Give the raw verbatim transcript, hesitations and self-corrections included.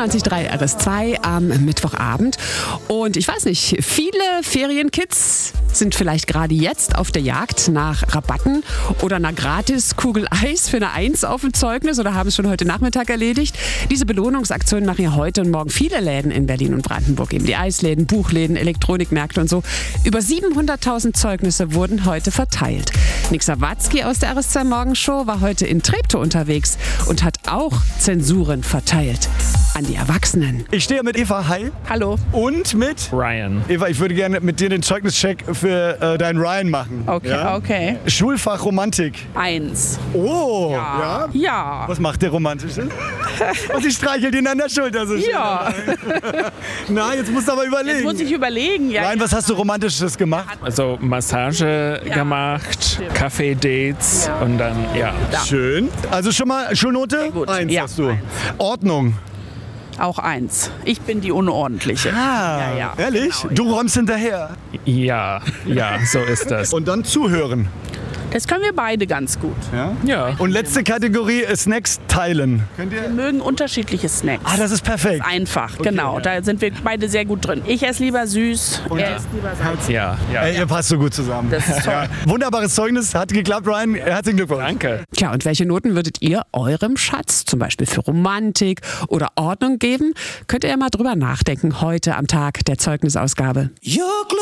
vierundneunzig Komma drei R S zwei am Mittwochabend. Und ich weiß nicht, viele Ferienkids sind vielleicht gerade jetzt auf der Jagd nach Rabatten oder einer Gratis-Kugel Eis für eine Eins auf dem Zeugnis oder haben es schon heute Nachmittag erledigt. Diese Belohnungsaktion machen ja heute und morgen viele Läden in Berlin und Brandenburg. Eben die Eisläden, Buchläden, Elektronikmärkte und so. Über siebenhunderttausend Zeugnisse wurden heute verteilt. Nick Sawatzki aus der R S zwei Morgenshow war heute in Treptow unterwegs und hat auch Zensuren verteilt an die Erwachsenen. Ich stehe mit Eva, hi. Hallo. Und mit Ryan. Eva, ich würde gerne mit dir den Zeugnischeck für äh, deinen Ryan machen. Okay, ja? okay. Schulfach Romantik. Eins. Oh, Ja. ja? Ja. Was macht der Romantische? Und sie streichelt ihn an der Schulter so schön. Ja. Na, jetzt musst du aber überlegen. Jetzt muss ich überlegen. Ja, Ryan, was hast du Romantisches gemacht? Also Massage Ja. gemacht, Kaffee-Dates und dann, ja. Schön. Also schon mal Schulnote? gut. Eins Ja. hast du. Ordnung. Auch eins. Ich bin die Unordentliche. Ah, Ja, ja. ehrlich? Genau. Du räumst hinterher. Ja, ja, so ist das. Und dann zuhören. Das können wir beide ganz gut. Ja? Ja. Und letzte Kategorie, Snacks teilen. Wir mögen unterschiedliche Snacks. Ah, das ist perfekt. Einfach, genau. Da sind wir beide sehr gut drin. Ich esse lieber süß, er isst lieber salzig. Ja, ja. Ey, ihr passt so gut zusammen. Das ist toll. Wunderbares Zeugnis, hat geklappt, Ryan. Herzlichen Glückwunsch. Danke. Tja, und welche Noten würdet ihr eurem Schatz, zum Beispiel für Romantik oder Ordnung geben? Könnt ihr ja mal drüber nachdenken heute am Tag der Zeugnisausgabe.